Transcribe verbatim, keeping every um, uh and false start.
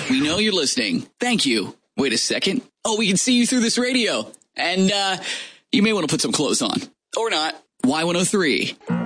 We know you're listening. Thank you. Wait a second. Oh, we can see you through this radio. And uh, you may want to put some clothes on. Or not. Y one oh three.